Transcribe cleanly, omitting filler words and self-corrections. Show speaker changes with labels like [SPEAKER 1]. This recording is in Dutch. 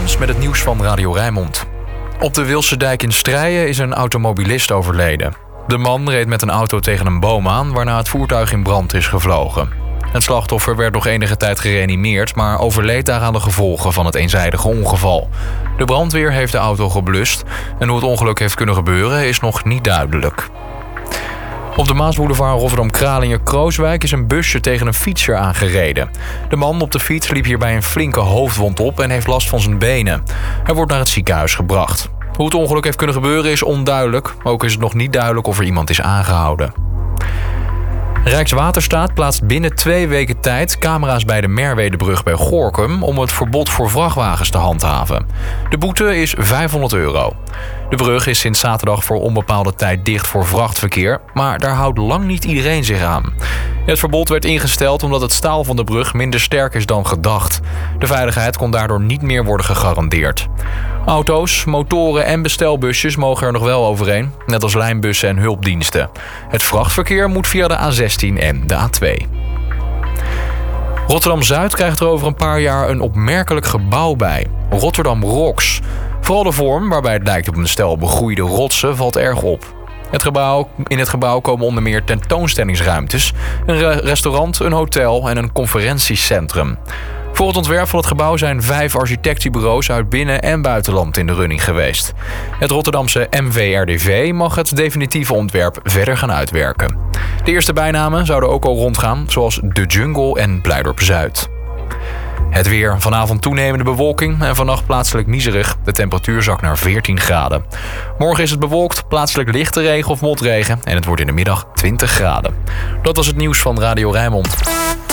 [SPEAKER 1] Bruns met het nieuws van Radio Rijnmond. Op de Wilse Dijk in Strijen is een automobilist overleden. De man reed met een auto tegen een boom aan, waarna het voertuig in brand is gevlogen. Het slachtoffer werd nog enige tijd gereanimeerd, maar overleed daaraan de gevolgen van het eenzijdige ongeval. De brandweer heeft de auto geblust en hoe het ongeluk heeft kunnen gebeuren is nog niet duidelijk. Op de Maasboulevard Rotterdam-Kralingen-Krooswijk is een busje tegen een fietser aangereden. De man op de fiets liep hierbij een flinke hoofdwond op en heeft last van zijn benen. Hij wordt naar het ziekenhuis gebracht. Hoe het ongeluk heeft kunnen gebeuren is onduidelijk. Ook is het nog niet duidelijk of er iemand is aangehouden. Rijkswaterstaat plaatst binnen 2 weken tijd camera's bij de Merwedebrug bij Gorinchem om het verbod voor vrachtwagens te handhaven. De boete is €500. De brug is sinds zaterdag voor onbepaalde tijd dicht voor vrachtverkeer, maar daar houdt lang niet iedereen zich aan. Het verbod werd ingesteld omdat het staal van de brug minder sterk is dan gedacht. De veiligheid kon daardoor niet meer worden gegarandeerd. Auto's, motoren en bestelbusjes mogen er nog wel overheen, net als lijnbussen en hulpdiensten. Het vrachtverkeer moet via de A16 en de A2. Rotterdam-Zuid krijgt er over een paar jaar een opmerkelijk gebouw bij. Rotterdam Rocks. Vooral de vorm, waarbij het lijkt op een stel begroeide rotsen, valt erg op. In het gebouw komen onder meer tentoonstellingsruimtes, een restaurant, een hotel en een conferentiecentrum. Voor het ontwerp van het gebouw zijn 5 architectenbureaus uit binnen- en buitenland in de running geweest. Het Rotterdamse MVRDV mag het definitieve ontwerp verder gaan uitwerken. De eerste bijnamen zouden ook al rondgaan, zoals De Jungle en Blijdorp Zuid. Het weer. Vanavond toenemende bewolking en vannacht plaatselijk miserig. De temperatuur zakt naar 14 graden. Morgen is het bewolkt, plaatselijk lichte regen of motregen en het wordt in de middag 20 graden. Dat was het nieuws van Radio Rijnmond.